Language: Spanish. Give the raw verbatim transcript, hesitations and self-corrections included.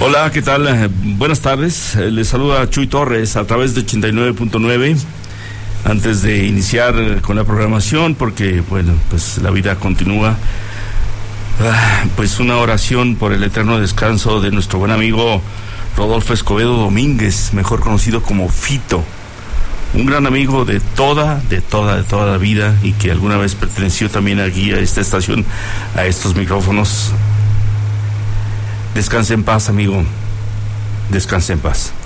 Hola, ¿qué tal? Eh, buenas tardes. Eh, les saluda Chuy Torres a través de ochenta y nueve punto nueve. Antes de iniciar con la programación, porque, bueno, pues la vida continúa, ah, pues una oración por el eterno descanso de nuestro buen amigo Rodolfo Escobedo Domínguez, mejor conocido como Fito. Un gran amigo de toda, de toda, de toda la vida, y que alguna vez perteneció también aquí a esta estación, a estos micrófonos. Descanse en paz, amigo. Descanse en paz.